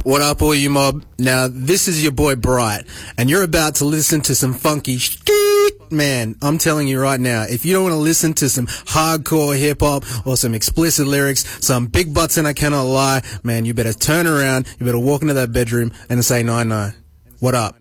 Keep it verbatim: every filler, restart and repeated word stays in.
What up, all you mob? Now, this is your boy Bright, and you're about to listen to some funky shit. Man, I'm telling you right now, if you don't want to listen to some hardcore hip-hop or some explicit lyrics, some big butts and I cannot lie, man, you better turn around, you better walk into that bedroom and say, no, no. What up?